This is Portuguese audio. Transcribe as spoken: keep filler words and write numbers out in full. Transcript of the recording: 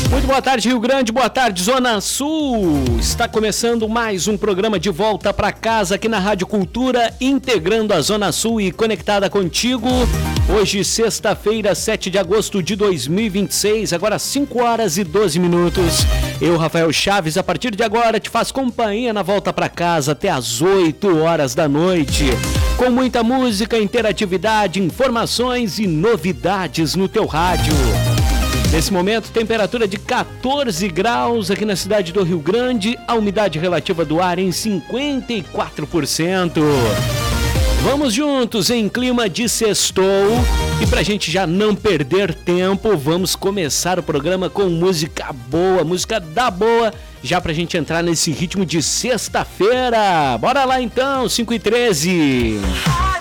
Muito boa tarde, Rio Grande, boa tarde, Zona Sul. Está começando mais um programa de volta para casa aqui na Rádio Cultura, integrando a Zona Sul e conectada contigo. Hoje, sexta-feira, sete de agosto de dois mil e vinte e seis, agora cinco horas e doze minutos. Eu, Rafael Chaves, a partir de agora te faço companhia na volta para casa até às oito horas da noite. Com muita música, interatividade, informações e novidades no teu rádio. Nesse momento, temperatura de quatorze graus aqui na cidade do Rio Grande, a umidade relativa do ar em cinquenta e quatro por cento. Vamos juntos em clima de sextou e pra gente já não perder tempo, vamos começar o programa com música boa, música da boa, já pra gente entrar nesse ritmo de sexta-feira. Bora lá então, cinco e treze.